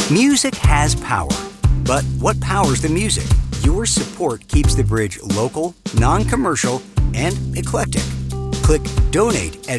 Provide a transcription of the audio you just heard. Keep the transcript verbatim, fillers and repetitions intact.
Music has power, but what powers the music? Your support keeps the bridge local, non-commercial, and eclectic. Click donate at